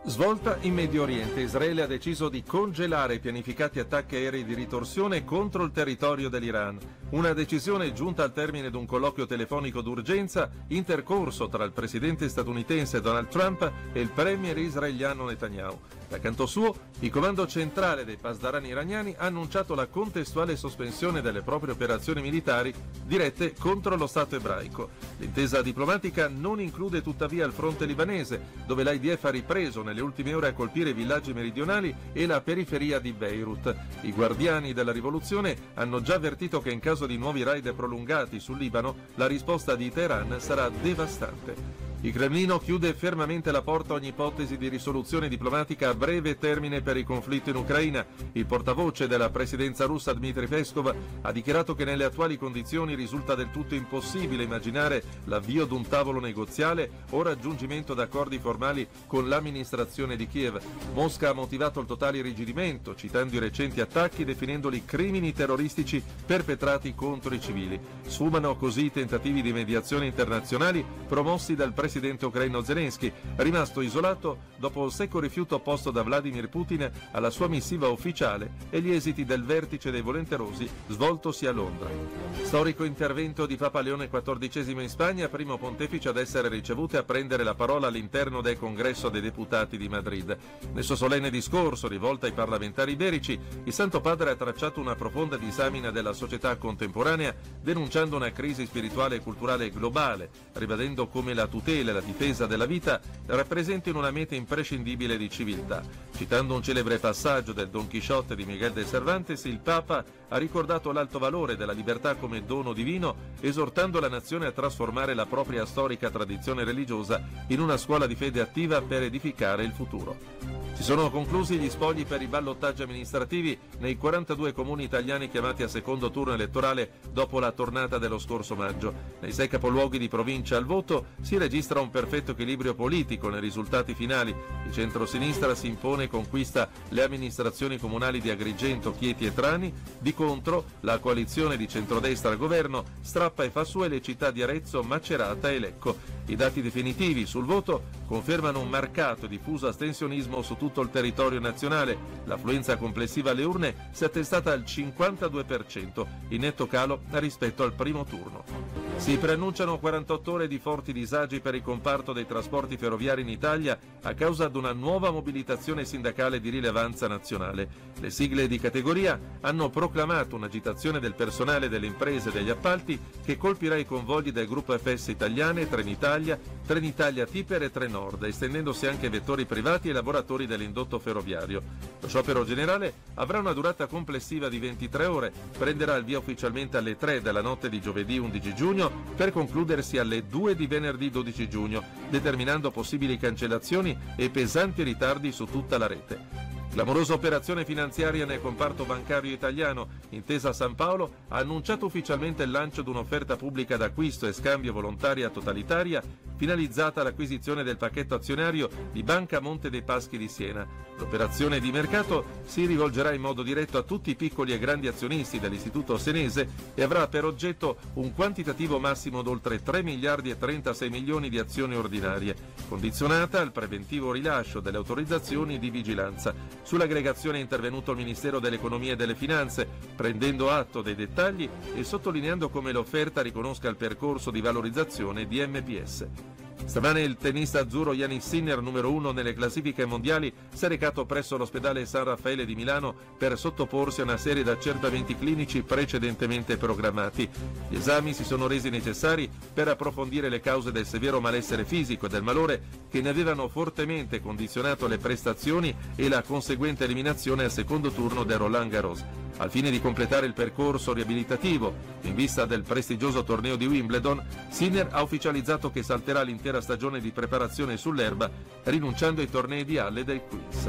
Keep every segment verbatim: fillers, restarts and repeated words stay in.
Svolta in Medio Oriente. Israele ha deciso di congelare i pianificati attacchi aerei di ritorsione contro il territorio dell'Iran. Una decisione giunta al termine di un colloquio telefonico d'urgenza intercorso tra il presidente statunitense Donald Trump e il premier israeliano Netanyahu. Da canto suo, il comando centrale dei pasdarani iraniani ha annunciato la contestuale sospensione delle proprie operazioni militari dirette contro lo Stato ebraico. L'intesa diplomatica non include tuttavia il fronte libanese, dove l'I D F ha ripreso nelle ultime ore a colpire i villaggi meridionali e la periferia di Beirut. I guardiani della rivoluzione hanno già avvertito che in caso di nuovi raid prolungati sul Libano, la risposta di Teheran sarà devastante. Il Cremlino chiude fermamente la porta a ogni ipotesi di risoluzione diplomatica a breve termine per il conflitto in Ucraina. Il portavoce della presidenza russa Dmitry Peskov ha dichiarato che nelle attuali condizioni risulta del tutto impossibile immaginare l'avvio di un tavolo negoziale o raggiungimento d'accordi formali con l'amministrazione di Kiev. Mosca ha motivato il totale irrigidimento, citando i recenti attacchi, definendoli crimini terroristici perpetrati contro i civili. Sfumano così i tentativi di mediazione internazionali promossi dal presidente presidente ucraino Zelensky, rimasto isolato dopo il secco rifiuto opposto da Vladimir Putin alla sua missiva ufficiale e gli esiti del vertice dei volenterosi svoltosi a Londra. Storico intervento di Papa Leone quattordicesimo in Spagna, primo pontefice ad essere ricevuto e a prendere la parola all'interno del Congresso dei Deputati di Madrid. Nel suo solenne discorso rivolto ai parlamentari iberici, il Santo Padre ha tracciato una profonda disamina della società contemporanea, denunciando una crisi spirituale e culturale globale, ribadendo come la tutela e la difesa della vita rappresentino una meta imprescindibile di civiltà. Citando un celebre passaggio del Don Chisciotte di Miguel de Cervantes, il Papa ha ricordato l'alto valore della libertà come dono divino, esortando la nazione a trasformare la propria storica tradizione religiosa in una scuola di fede attiva per edificare il futuro. Si sono conclusi gli spogli per i ballottaggi amministrativi nei quarantadue comuni italiani chiamati a secondo turno elettorale dopo la tornata dello scorso maggio. Nei sei capoluoghi di provincia al voto si registra un perfetto equilibrio politico nei risultati finali. Il centro-sinistra si impone e conquista le amministrazioni comunali di Agrigento, Chieti e Trani. Di contro, la coalizione di centrodestra al governo strappa e fa sue le città di Arezzo, Macerata e Lecco. I dati definitivi sul voto confermano un marcato e diffuso astensionismo su tutto il territorio nazionale. L'affluenza complessiva alle urne si è attestata al cinquantadue per cento, in netto calo rispetto al primo turno. Si preannunciano quarantotto ore di forti disagi per il comparto dei trasporti ferroviari in Italia a causa di una nuova mobilitazione sindacale di rilevanza nazionale. Le sigle di categoria hanno proclamato un'agitazione del personale delle imprese e degli appalti che colpirà i convogli del gruppo F S Italiane, Trenitalia, Trenitalia Tiper e Trenord, estendendosi anche ai vettori privati e lavoratori dell'indotto ferroviario. Lo sciopero generale avrà una durata complessiva di ventitré ore, prenderà il via ufficialmente alle tre della notte di giovedì undici giugno per concludersi alle due di venerdì dodici giugno, determinando possibili cancellazioni e pesanti ritardi su tutta la rete. Clamorosa operazione finanziaria nel comparto bancario italiano. Intesa San Paolo ha annunciato ufficialmente il lancio di un'offerta pubblica d'acquisto e scambio volontaria totalitaria finalizzata all'acquisizione del pacchetto azionario di Banca Monte dei Paschi di Siena. L'operazione di mercato si rivolgerà in modo diretto a tutti i piccoli e grandi azionisti dell'istituto senese e avrà per oggetto un quantitativo massimo di oltre tre miliardi e trentasei milioni di azioni ordinarie, condizionata al preventivo rilascio delle autorizzazioni di vigilanza. Sull'aggregazione è intervenuto il Ministero dell'Economia e delle Finanze, prendendo atto dei dettagli e sottolineando come l'offerta riconosca il percorso di valorizzazione di M P S. Stamane il tennista azzurro Jannik Sinner, numero uno nelle classifiche mondiali, si è recato presso l'ospedale San Raffaele di Milano per sottoporsi a una serie di accertamenti clinici precedentemente programmati. Gli esami si sono resi necessari per approfondire le cause del severo malessere fisico e del malore che ne avevano fortemente condizionato le prestazioni e la conseguente eliminazione al secondo turno del Roland Garros. Al fine di completare il percorso riabilitativo in vista del prestigioso torneo di Wimbledon, Sinner ha ufficializzato che salterà l'intera stagione di preparazione sull'erba, rinunciando ai tornei di Halle del Queens.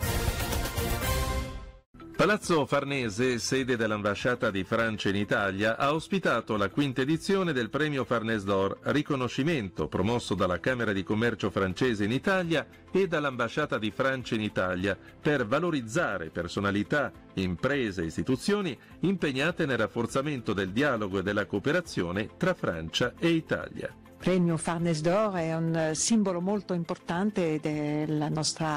Palazzo Farnese, sede dell'ambasciata di Francia in Italia, ha ospitato la quinta edizione del premio Farnese d'Or, riconoscimento promosso dalla Camera di Commercio francese in Italia e dall'ambasciata di Francia in Italia per valorizzare personalità, imprese e istituzioni impegnate nel rafforzamento del dialogo e della cooperazione tra Francia e Italia. premio Farnese d'Or è un simbolo molto importante della nostra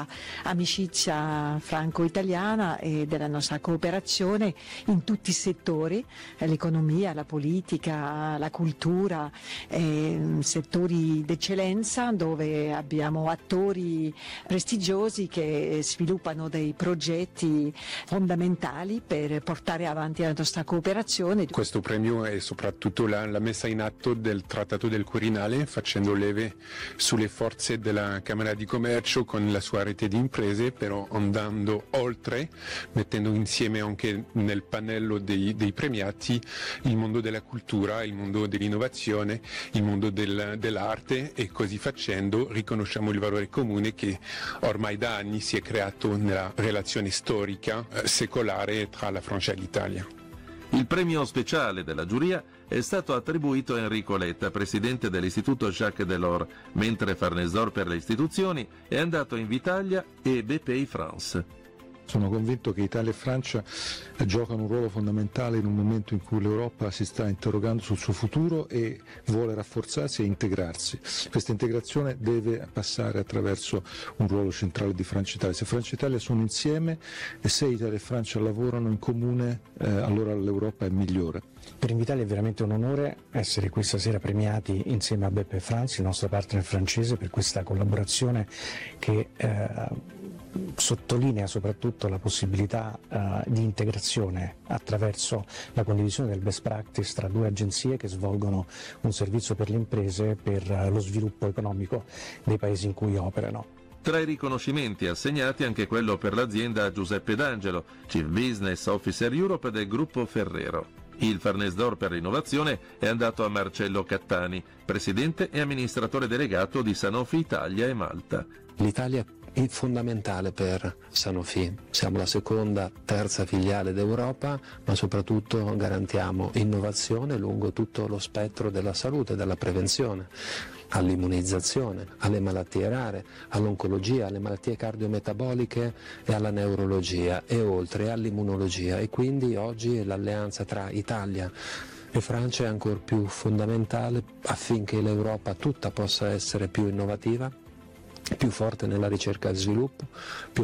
amicizia franco-italiana e della nostra cooperazione in tutti i settori, l'economia, la politica, la cultura, eh, settori d'eccellenza dove abbiamo attori prestigiosi che sviluppano dei progetti fondamentali per portare avanti la nostra cooperazione. Questo premio è soprattutto la, la messa in atto del Trattato del Quirinale, facendo leve sulle forze della Camera di Commercio con la sua rete di imprese, però andando oltre, mettendo insieme anche nel pannello dei, dei premiati il mondo della cultura, il mondo dell'innovazione, il mondo del, dell'arte, e così facendo riconosciamo il valore comune che ormai da anni si è creato nella relazione storica eh, secolare tra la Francia e l'Italia. Il premio speciale della giuria è stato attribuito a Enrico Letta, presidente dell'Istituto Jacques Delors, mentre Farnese d'Or per le istituzioni è andato a Invitalia e B P I France. Sono convinto che Italia e Francia giocano un ruolo fondamentale in un momento in cui l'Europa si sta interrogando sul suo futuro e vuole rafforzarsi e integrarsi. Questa integrazione deve passare attraverso un ruolo centrale di Francia e Italia. Se Francia e Italia sono insieme e se Italia e Francia lavorano in comune, eh, allora l'Europa è migliore. Per Invitalia è veramente un onore essere questa sera premiati insieme a B P I France, il nostro partner francese, per questa collaborazione che eh, sottolinea soprattutto la possibilità uh, di integrazione attraverso la condivisione del best practice tra due agenzie che svolgono un servizio per le imprese per uh, lo sviluppo economico dei paesi in cui operano. Tra i riconoscimenti assegnati anche quello per l'azienda Giuseppe D'Angelo, Chief Business Officer Europe del gruppo Ferrero. Il Farnese d'Or per l'innovazione è andato a Marcello Cattani, presidente e amministratore delegato di Sanofi Italia e Malta. L'Italia è fondamentale per Sanofi, siamo la seconda, terza filiale d'Europa, ma soprattutto garantiamo innovazione lungo tutto lo spettro della salute, della prevenzione, all'immunizzazione, alle malattie rare, all'oncologia, alle malattie cardiometaboliche e alla neurologia e oltre all'immunologia, e quindi oggi l'alleanza tra Italia e Francia è ancora più fondamentale affinché l'Europa tutta possa essere più innovativa, più forte nella ricerca e sviluppo, più